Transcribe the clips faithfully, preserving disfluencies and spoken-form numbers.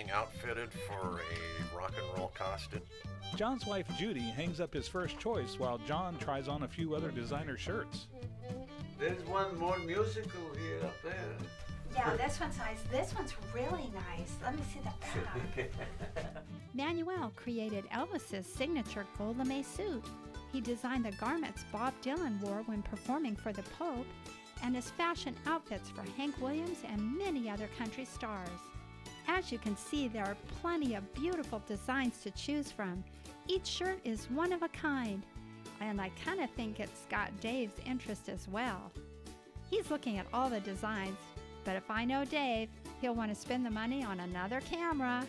getting outfitted for a rock and roll costume. John's wife Judy hangs up his first choice while John tries on a few other designer shirts. There's one more musical here up there. Yeah, this one's nice. This one's really nice. Let me see the back. Manuel created Elvis's signature gold lame suit. He designed the garments Bob Dylan wore when performing for the Pope, and his fashion outfits for Hank Williams and many other country stars. As you can see, there are plenty of beautiful designs to choose from. Each shirt is one of a kind, and I kind of think it's got Dave's interest as well. He's looking at all the designs, but if I know Dave, he'll want to spend the money on another camera.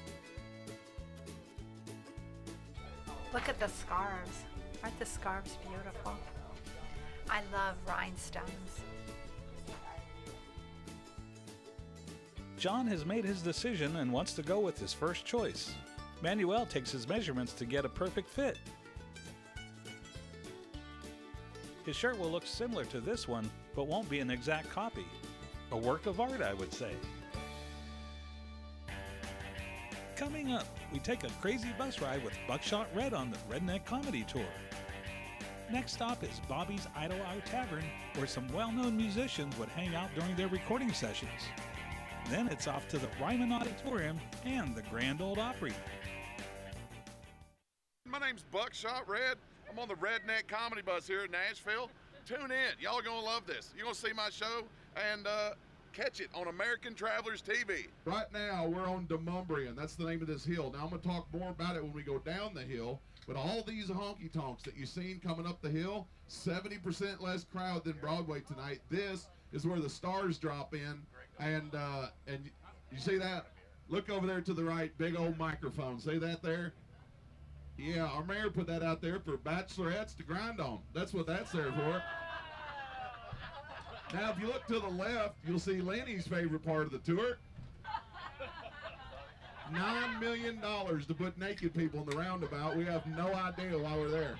Look at the scarves. Aren't the scarves beautiful? I love rhinestones. John has made his decision and wants to go with his first choice. Manuel takes his measurements to get a perfect fit. His shirt will look similar to this one, but won't be an exact copy. A work of art, I would say. Coming up, we take a crazy bus ride with Buckshot Red on the Redneck Comedy Tour. Next stop is Bobby's Idle Hour Tavern, where some well-known musicians would hang out during their recording sessions. Then it's off to the Ryman Auditorium and the Grand Ole Opry. My name's Buckshot Red. I'm on the Redneck Comedy Bus here in Nashville. Tune in. Y'all are going to love this. You're going to see my show and uh, catch it on American Travelers T V. Right now, we're on Demonbreun. That's the name of this hill. Now, I'm going to talk more about it when we go down the hill. But all these honky-tonks that you've seen coming up the hill, seventy percent less crowd than Broadway tonight. This is where the stars drop in. And, uh, and you see that? Look over there to the right, big old microphone. See that there? Yeah, our mayor put that out there for bachelorettes to grind on. That's what that's there for. Now, if you look to the left, you'll see Lenny's favorite part of the tour. Nine million dollars to put naked people in the roundabout. We have no idea why we're there.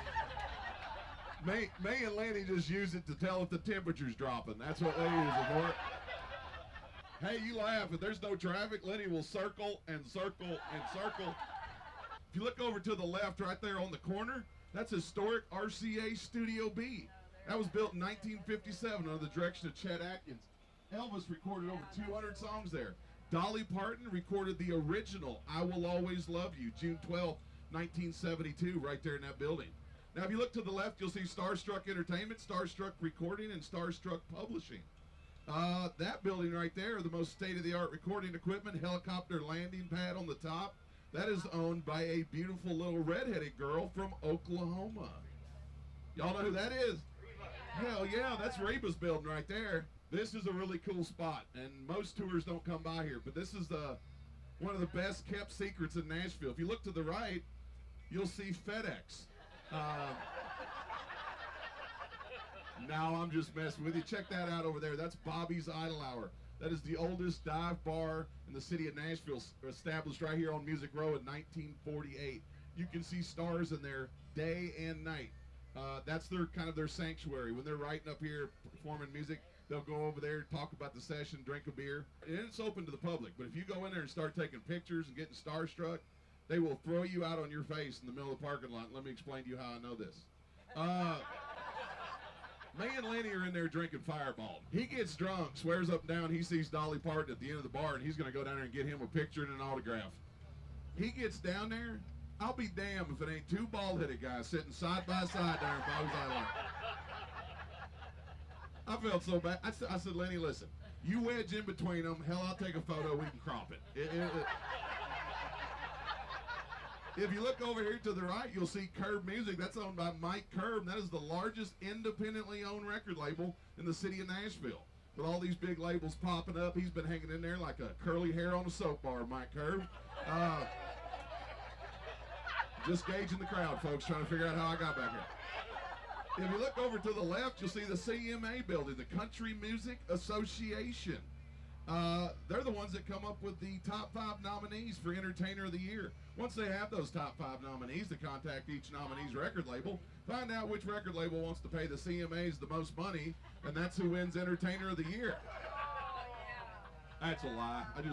Me, me and Lenny just use it to tell if the temperature's dropping. That's what they use it for. Hey, you laugh. If there's no traffic, Lenny will circle and circle and circle. If you look over to the left right there on the corner, that's historic R C A Studio B. That was built in nineteen fifty-seven under the direction of Chet Atkins. Elvis recorded over two hundred songs there. Dolly Parton recorded the original I Will Always Love You, June twelfth, nineteen seventy-two, right there in that building. Now, if you look to the left, you'll see Starstruck Entertainment, Starstruck Recording, and Starstruck Publishing. Uh, that building right there, the most state-of-the-art recording equipment, helicopter landing pad on the top, that is owned by a beautiful little redheaded girl from Oklahoma. Y'all know who that is? Hell yeah, that's Reba's building right there. This is a really cool spot, and most tours don't come by here, but this is the, one of the best kept secrets in Nashville. If you look to the right, you'll see FedEx. Uh, now I'm just messing with you. Check that out over there. That's Bobby's Idle Hour. That is the oldest dive bar in the city of Nashville, established right here on Music Row in nineteen forty-eight. You can see stars in there day and night. Uh, that's their kind of their sanctuary. When they're writing up here, performing music, they'll go over there, talk about the session, drink a beer. And it's open to the public. But if you go in there and start taking pictures and getting starstruck, they will throw you out on your face in the middle of the parking lot. Let me explain to you how I know this. Uh, me and Lenny are in there drinking Fireball. He gets drunk, swears up and down he sees Dolly Parton at the end of the bar, and he's going to go down there and get him a picture and an autograph. He gets down there. I'll be damned if it ain't two bald-headed guys sitting side by side there in Bobby's Idle Hour. I felt so bad. I, said, I said, Lenny, listen, you wedge in between them. Hell, I'll take a photo. We can crop it. It, it, it. If you look over here to the right, you'll see Curb Music. That's owned by Mike Curb. That is the largest independently owned record label in the city of Nashville. With all these big labels popping up, he's been hanging in there like a curly hair on a soap bar, Mike Curb. Uh, just gauging the crowd, folks, trying to figure out how I got back here. If you look over to the left, you'll see the C M A building, the Country Music Association. Uh, they're the ones that come up with the top five nominees for Entertainer of the Year. Once they have those top five nominees, they contact each nominee's record label, find out which record label wants to pay the C M As the most money, and that's who wins Entertainer of the Year. That's a lie. I just